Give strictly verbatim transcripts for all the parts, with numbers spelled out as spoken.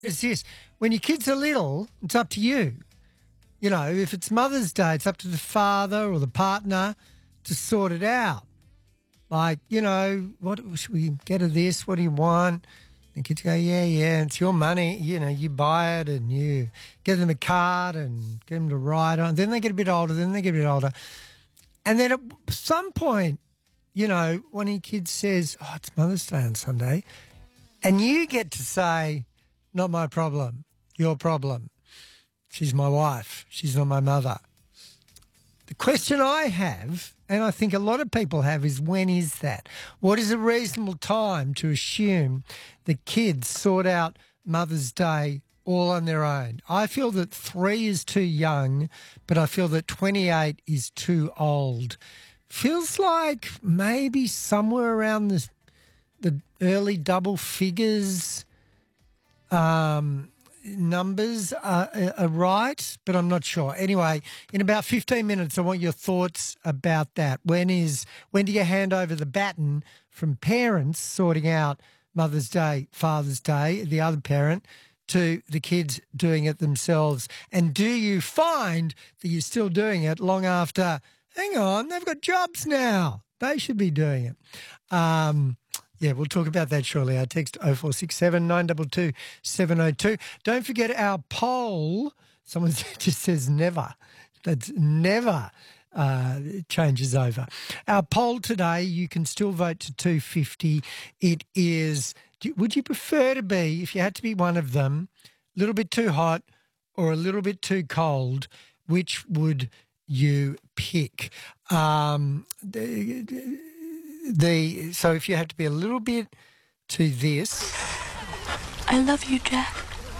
It's this. When your kids are little, it's up to you. You know, if it's Mother's Day, it's up to the father or the partner to sort it out. Like, you know, what should we get her this? What do you want? The kids go, yeah, yeah, it's your money. You know, you buy it and you get them a card and get them to write on. Then they get a bit older, then they get a bit older. And then at some point, you know, one of your kids says, oh, it's Mother's Day on Sunday. And you get to say, not my problem, your problem. She's my wife. She's not my mother. The question I have, and I think a lot of people have, is when is that? What is a reasonable time to assume the kids sort out Mother's Day all on their own? I feel that three is too young, but I feel that twenty-eight is too old. Feels like maybe somewhere around the, the early double figures um, numbers are, are right, but I'm not sure. Anyway, in about fifteen minutes, I want your thoughts about that. When is when do you hand over the baton from parents sorting out Mother's Day, Father's Day, the other parent, to the kids doing it themselves? And do you find that you're still doing it long after, hang on, they've got jobs now, they should be doing it? Um, yeah, we'll talk about that shortly. Our text oh four six seven, nine two two, seven oh two. Don't forget our poll. Someone just says never. That's never uh, changes over. Our poll today, you can still vote to two fifty. It is, would you prefer to be, if you had to be one of them, a little bit too hot or a little bit too cold? Which would you pick? Um, the, the so if you had to be a little bit to this, I love you, Jack.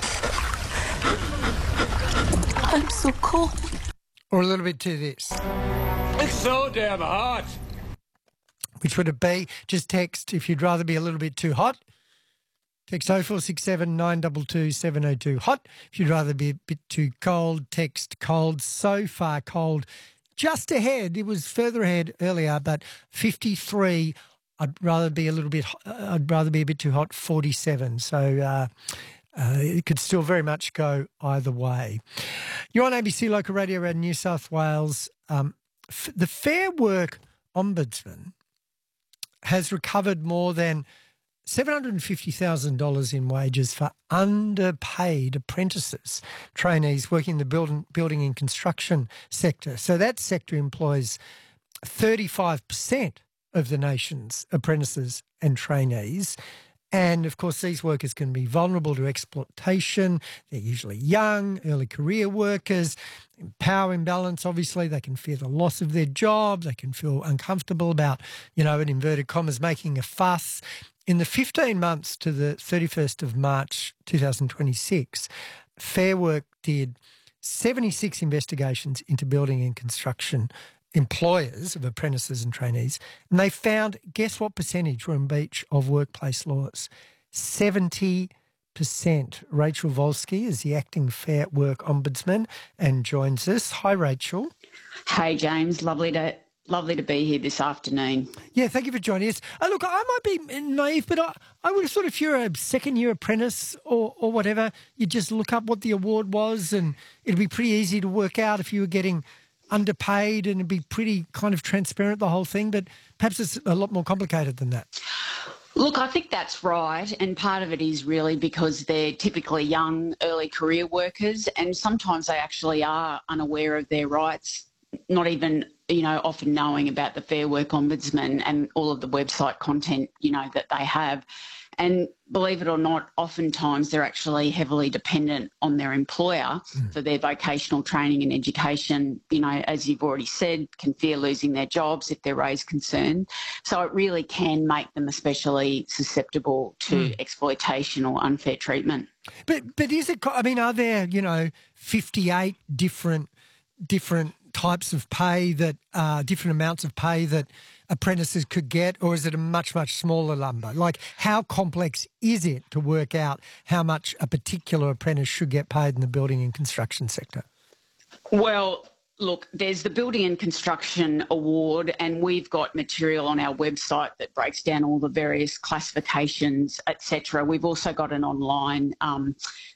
I'm so cold. Or a little bit to this, it's so damn hot. Which would it be? Just text if you'd rather be a little bit too hot. Text oh four six seven, nine two two, seven oh two. Hot. If you'd rather be a bit too cold, text cold. So far cold. Just ahead. It was further ahead earlier, but fifty-three. I'd rather be a little bit. I'd rather be a bit too hot. forty-seven. So uh, uh, it could still very much go either way. You're on A B C Local Radio around New South Wales. Um, f- the Fair Work Ombudsman has recovered more than seven hundred fifty thousand dollars in wages for underpaid apprentices, trainees working in the building, building and construction sector. So that sector employs thirty-five percent of the nation's apprentices and trainees. And, of course, these workers can be vulnerable to exploitation. They're usually young, early career workers. Power imbalance, obviously, they can fear the loss of their job. They can feel uncomfortable about, you know, in inverted commas, making a fuss. In the fifteen months to the thirty-first of March two thousand twenty-six, Fair Work did seventy-six investigations into building and construction employers of apprentices and trainees, and they found, guess what percentage were in breach of workplace laws? seventy percent. Rachel Volsky is the acting Fair Work Ombudsman and joins us. Hi, Rachel. Hey, James. Lovely to lovely to be here this afternoon. Yeah, thank you for joining us. Uh, look, I might be naive, but I, I would have thought if you're a second-year apprentice or, or whatever, you just look up what the award was and it'd be pretty easy to work out if you were getting underpaid, and it'd be pretty kind of transparent, the whole thing. But perhaps it's a lot more complicated than that. Look, I think that's right, and part of it is really because they're typically young, early career workers, and sometimes they actually are unaware of their rights, not even, you know, often knowing about the Fair Work Ombudsman and all of the website content, you know, that they have. And believe it or not, oftentimes they're actually heavily dependent on their employer mm. for their vocational training and education. You know, as you've already said, can fear losing their jobs if they're raised concern. So it really can make them especially susceptible to mm. exploitation or unfair treatment. But but is it? I mean, are there, you know, fifty-eight different different types of pay that uh, different amounts of pay that apprentices could get, or is it a much, much smaller number? Like, how complex is it to work out how much a particular apprentice should get paid in the building and construction sector? Well, look, there's the Building and Construction Award, and we've got material on our website that breaks down all the various classifications, et cetera. We've also got an online um,